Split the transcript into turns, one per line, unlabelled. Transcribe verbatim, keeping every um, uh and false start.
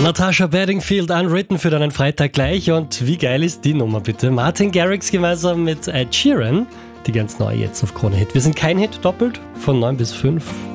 Natasha Bedingfield, Unwritten für deinen Freitag gleich. Und wie geil ist die Nummer bitte? Martin Garrix gemeinsam mit Ed Sheeran. Die ganz neue jetzt auf Krone Hit. Wir sind kein Hit doppelt von neun bis fünf.